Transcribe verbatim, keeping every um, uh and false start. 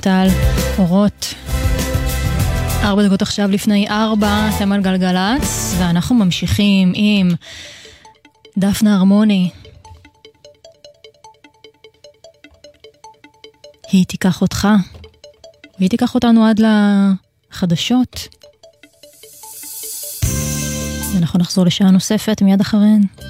רוזנטל, אורות. ארבע דקות עכשיו לפני ארבע, אתם על גלגלץ, ואנחנו ממשיכים עם דפנה הרמוני. היא תיקח אותך, והיא תיקח אותנו עד לחדשות. ואנחנו נחזור לשעה נוספת מיד אחריהן.